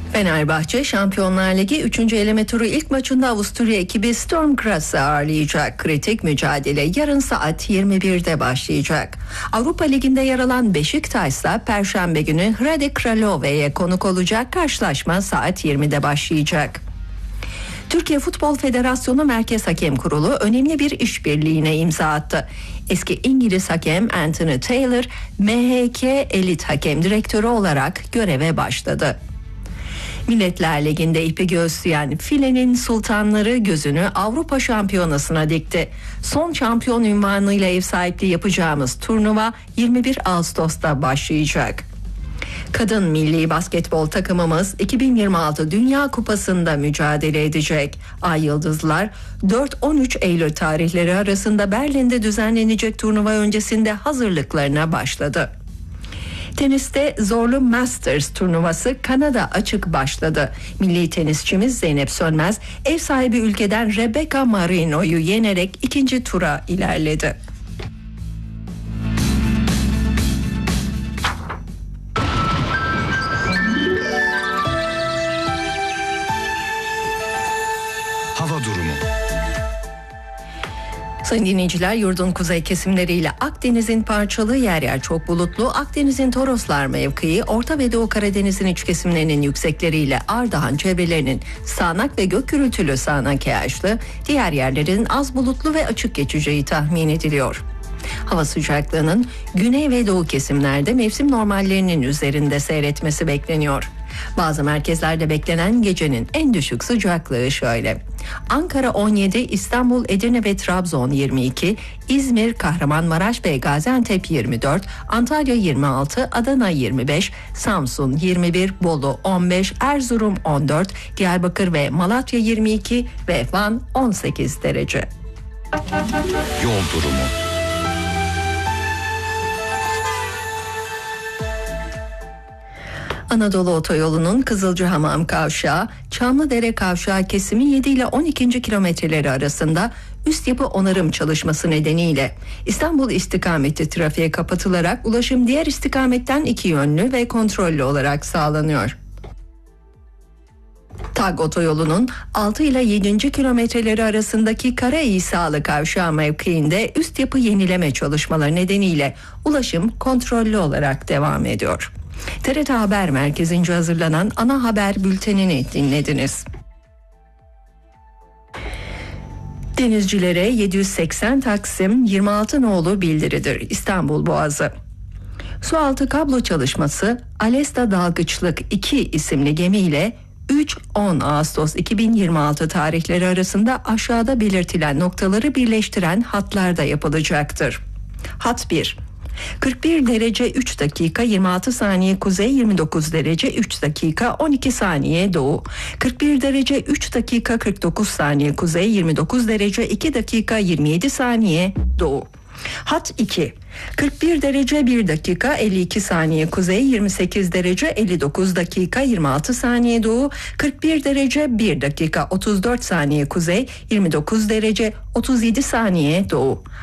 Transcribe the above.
Fenerbahçe Şampiyonlar Ligi 3. eleme turu ilk maçında Avusturya ekibi Sturm Graz'ı ağırlayacak. Kritik mücadele yarın saat 21'de başlayacak. Avrupa Ligi'nde yer alan Beşiktaş ise Perşembe günü Hrade Kralove'ye konuk olacak. Karşılaşma saat 20'de başlayacak. Türkiye Futbol Federasyonu Merkez Hakem Kurulu önemli bir işbirliğine imza attı. Eski İngiliz hakem Anthony Taylor, MHK Elit Hakem Direktörü olarak göreve başladı. Milletler Ligi'nde ipi göğüsleyen filenin sultanları gözünü Avrupa Şampiyonası'na dikti. Son şampiyon unvanıyla ev sahipliği yapacağımız turnuva 21 Ağustos'ta başlayacak. Kadın milli basketbol takımımız 2026 Dünya Kupası'nda mücadele edecek. Ay Yıldızlar 4-13 Eylül tarihleri arasında Berlin'de düzenlenecek turnuva öncesinde hazırlıklarına başladı. Teniste zorlu Masters turnuvası Kanada açık başladı. Milli tenisçimiz Zeynep Sönmez ev sahibi ülkeden Rebecca Marino'yu yenerek ikinci tura ilerledi. Hava durumu. Sayın dinleyiciler, yurdun kuzey kesimleriyle Akdeniz'in parçalı yer yer çok bulutlu, Akdeniz'in Toroslar mevkii, Orta ve Doğu Karadeniz'in iç kesimlerinin yüksekleriyle Ardahan çevrelerinin sağanak ve gök gürültülü sağanak yağışlı, diğer yerlerin az bulutlu ve açık geçeceği tahmin ediliyor. Hava sıcaklığının güney ve doğu kesimlerde mevsim normallerinin üzerinde seyretmesi bekleniyor. Bazı merkezlerde beklenen gecenin en düşük sıcaklığı şöyle: Ankara 17, İstanbul, Edirne ve Trabzon 22, İzmir, Kahramanmaraş ve Gaziantep 24, Antalya 26, Adana 25, Samsun 21, Bolu 15, Erzurum 14, Diyarbakır ve Malatya 22 ve Van 18 derece. Yol durumu. Anadolu Otoyolu'nun Kızılcahamam Kavşağı, Çamlıdere Kavşağı kesimi 7 ile 12. kilometreleri arasında üst yapı onarım çalışması nedeniyle İstanbul istikameti trafiğe kapatılarak ulaşım diğer istikametten iki yönlü ve kontrollü olarak sağlanıyor. TAG Otoyolu'nun 6 ile 7. kilometreleri arasındaki Kara İsalı Kavşağı mevkiinde üst yapı yenileme çalışmaları nedeniyle ulaşım kontrollü olarak devam ediyor. TRT Haber Merkezi'nce hazırlanan ana haber bültenini dinlediniz. Denizcilere 780 Taksim 26 nolu bildiridir. İstanbul Boğazı. Sualtı kablo çalışması Alesta Dalgıçlık 2 isimli gemiyle 3-10 Ağustos 2026 tarihleri arasında aşağıda belirtilen noktaları birleştiren hatlarda yapılacaktır. Hat 1: 41 derece 3 dakika 26 saniye kuzey, 29 derece 3 dakika 12 saniye doğu, 41 derece 3 dakika 49 saniye kuzey, 29 derece 2 dakika 27 saniye doğu. Hat 2: 41 derece 1 dakika 52 saniye kuzey, 28 derece 59 dakika 26 saniye doğu, 41 derece 1 dakika 34 saniye kuzey, 29 derece 37 saniye doğu.